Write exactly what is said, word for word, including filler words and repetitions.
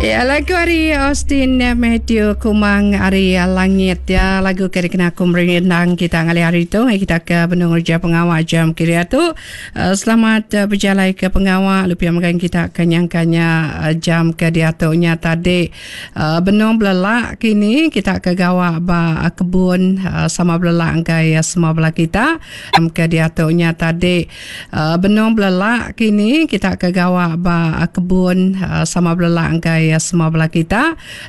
Ya, lagu Ari Austin Matthew Kumang Ari Langit ya, lagu kari kena kumringindang kita ngali hari tu kita ke Benung Raja Pengawal jam kira tu. Uh, selamat uh, berjalan ke Pengawal, lupa makan kita kenyangkannya uh, jam ke dia tu nya tadi uh, Benung Belelak kini kita ke gawa ba uh, kebun uh, sama belelak angkai uh, semua belah kita jam ke dia tu nya tadi uh, Benung Belelak kini kita ke gawa ba uh, kebun uh, sama belelak angkai semua belah kita.